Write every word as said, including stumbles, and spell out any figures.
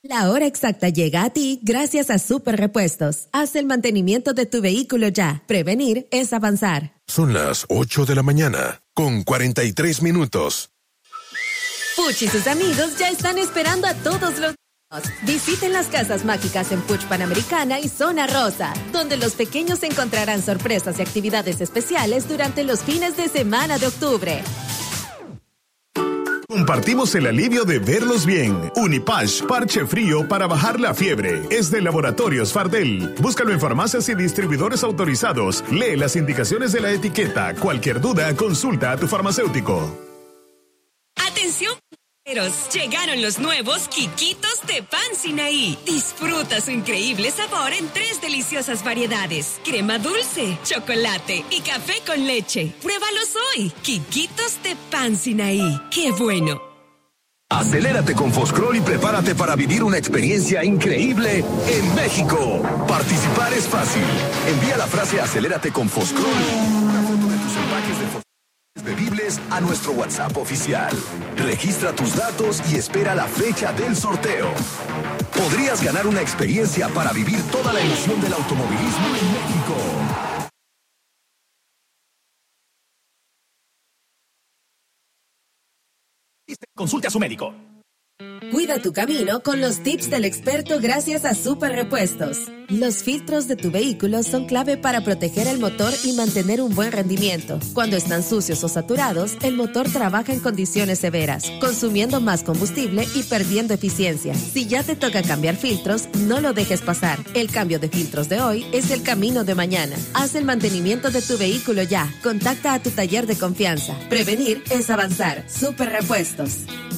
La hora exacta llega a ti gracias a Super Repuestos. Haz el mantenimiento de tu vehículo ya. Prevenir es avanzar. Son las ocho de la mañana, con cuarenta y tres minutos. Puch y sus amigos ya están esperando a todos los... Visiten las casas mágicas en Puch Panamericana y Zona Rosa, donde los pequeños encontrarán sorpresas y actividades especiales durante los fines de semana de octubre. Compartimos el alivio de verlos bien. Unipash, parche frío para bajar la fiebre. Es de Laboratorios Fardel. Búscalo en farmacias y distribuidores autorizados. Lee las indicaciones de la etiqueta. Cualquier duda, consulta a tu farmacéutico. ¡Atención! Llegaron los nuevos Quiquitos de Pan Sinaí. Disfruta su increíble sabor en tres deliciosas variedades: crema dulce, chocolate y café con leche. Pruébalos hoy. Quiquitos de Pan Sinaí. ¡Qué bueno! Acelérate con Foscrol y prepárate para vivir una experiencia increíble en México. Participar es fácil. Envía la frase Acelérate con Foscrol, una foto de tus empaques de Foscrol bebibles a nuestro WhatsApp oficial. Registra tus datos y espera la fecha del sorteo. Podrías ganar una experiencia para vivir toda la emoción del automovilismo en México. Consulte a su médico. Cuida tu camino con los tips del experto gracias a Super Repuestos. Los filtros de tu vehículo son clave para proteger el motor y mantener un buen rendimiento. Cuando están sucios o saturados, el motor trabaja en condiciones severas, consumiendo más combustible y perdiendo eficiencia. Si ya te toca cambiar filtros, no lo dejes pasar. El cambio de filtros de hoy es el camino de mañana. Haz el mantenimiento de tu vehículo ya. Contacta a tu taller de confianza. Prevenir es avanzar. Super Repuestos.